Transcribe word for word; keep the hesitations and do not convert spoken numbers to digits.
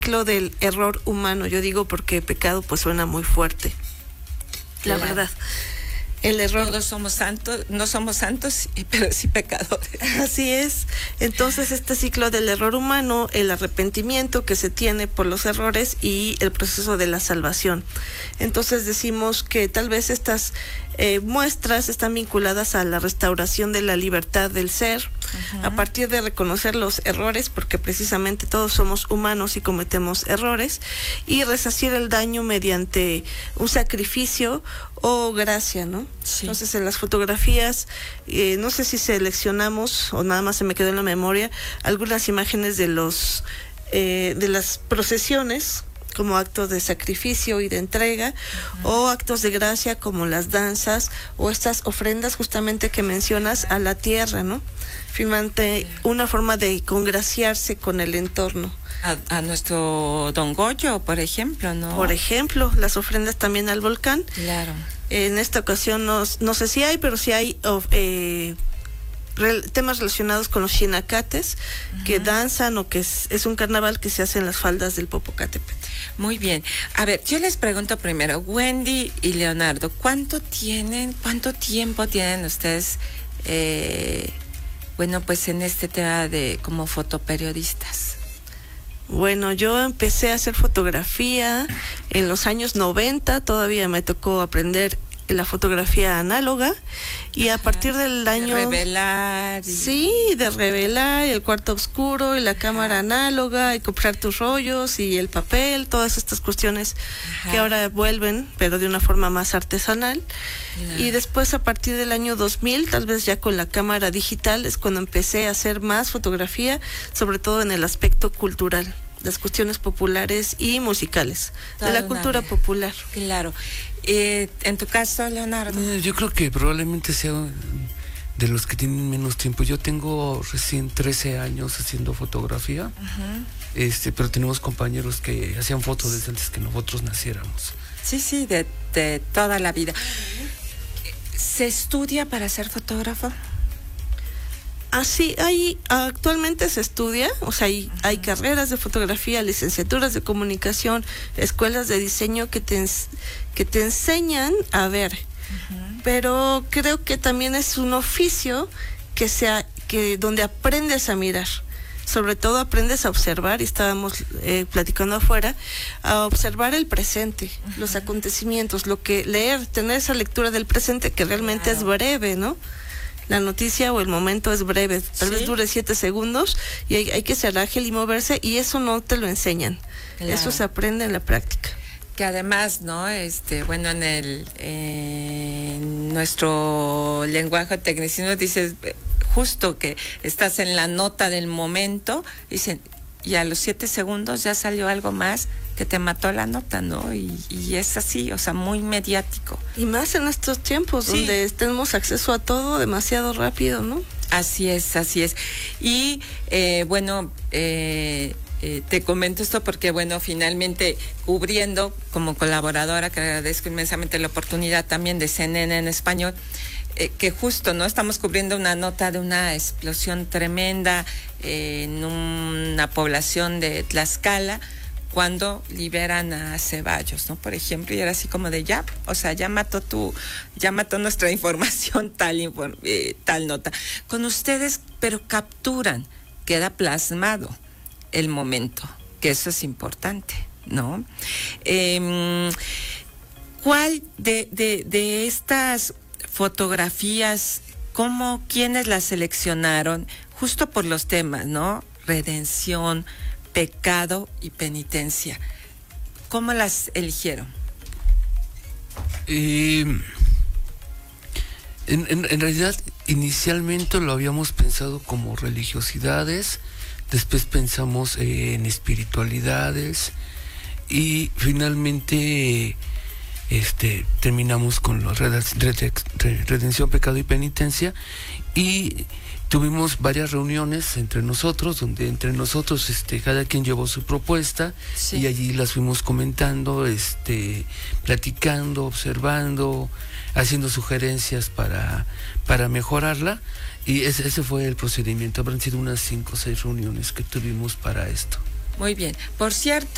ciclo del error humano. Yo digo porque pecado pues suena muy fuerte, la claro. verdad. El error. Todos somos santos, no somos santos, pero sí pecadores. Así es. Entonces, este ciclo del error humano, el arrepentimiento que se tiene por los errores y el proceso de la salvación. Entonces, decimos que tal vez estas eh, muestras están vinculadas a la restauración de la libertad del ser, uh-huh. a partir de reconocer los errores, porque precisamente todos somos humanos y cometemos errores, y resarcir el daño mediante un sacrificio o gracia, ¿no? Sí. Entonces, en las fotografías, eh, no sé si seleccionamos o nada más se me quedó en la memoria algunas imágenes de los eh, de las procesiones como actos de sacrificio y de entrega, uh-huh. o actos de gracia como las danzas o estas ofrendas justamente que mencionas a la tierra, ¿no? Finalmente, una forma de congraciarse con el entorno. A, a nuestro Don Goyo, por ejemplo, ¿no? Por ejemplo, las ofrendas también al volcán. Claro. En esta ocasión no, no sé si hay, pero sí hay oh, eh, re, temas relacionados con los xinacates, uh-huh. que danzan o que es, es un carnaval que se hace en las faldas del Popocatépetl. Muy bien. A ver, yo les pregunto primero, Wendy y Leonardo, ¿cuánto tienen, cuánto tiempo tienen ustedes, eh, bueno, pues en este tema de como fotoperiodistas? Bueno, yo empecé a hacer fotografía en los años noventa, todavía me tocó aprender la fotografía análoga y a partir del año... De revelar. Y... Sí, de revelar, el cuarto oscuro y la cámara análoga y comprar tus rollos y el papel, todas estas cuestiones Ajá. que ahora vuelven, pero de una forma más artesanal. Claro. Y después a partir del año dos mil, tal vez ya con la cámara digital, es cuando empecé a hacer más fotografía, sobre todo en el aspecto cultural, las cuestiones populares y musicales, Toda de la cultura vez. popular. Claro. Eh, en tu caso, Leonardo. Yo creo que probablemente sea de los que tienen menos tiempo. Yo tengo recién trece años haciendo fotografía, uh-huh. este, pero tenemos compañeros que hacían fotos desde antes que nosotros naciéramos. Sí, sí, de, de toda la vida. ¿Se estudia para ser fotógrafo? Así, hay, actualmente se estudia, o sea, hay, uh-huh. hay carreras de fotografía, licenciaturas de comunicación, escuelas de diseño que te, que te enseñan a ver, uh-huh. pero creo que también es un oficio que sea, que donde aprendes a mirar, sobre todo aprendes a observar, y estábamos eh, platicando afuera, a observar el presente, uh-huh. los acontecimientos, lo que leer, tener esa lectura del presente que realmente claro. es breve, ¿no? La noticia o el momento es breve, tal ¿Sí? vez dure siete segundos y hay, hay que ser ágil y moverse, y eso no te lo enseñan, claro. eso se aprende en la práctica. Que además, ¿no? Este, bueno, en el eh, en nuestro lenguaje tecnicismo dices justo que estás en la nota del momento, dicen, y a los siete segundos ya salió algo más que te mató la nota, ¿no? Y, y es así, o sea, muy mediático. Y más en estos tiempos, sí. donde tenemos acceso a todo demasiado rápido, ¿no? Así es, así es. Y, eh, bueno, eh, eh, te comento esto porque, bueno, finalmente cubriendo como colaboradora, que agradezco inmensamente la oportunidad también de C N N en español, Eh, que justo, ¿no? Estamos cubriendo una nota de una explosión tremenda eh, en una población de Tlaxcala, cuando liberan a Ceballos, ¿no? Por ejemplo, y era así como de ya, o sea, ya mató tu, ya mató nuestra información tal, inform, eh, tal nota. Con ustedes, pero capturan, queda plasmado el momento, que eso es importante, ¿no? Eh, ¿Cuál de, de, de estas fotografías, cómo, quiénes las seleccionaron? Justo por los temas, ¿no? Redención, pecado y penitencia. ¿Cómo las eligieron? Eh, en, en, en realidad, inicialmente lo habíamos pensado como religiosidades, después pensamos eh, en espiritualidades y finalmente este terminamos con la redención, pecado y penitencia, y tuvimos varias reuniones entre nosotros, donde entre nosotros este cada quien llevó su propuesta, sí. y allí las fuimos comentando, este platicando, observando, haciendo sugerencias para, para mejorarla, y ese, ese fue el procedimiento. Habrán sido unas cinco o seis reuniones que tuvimos para esto. Muy bien. Por cierto,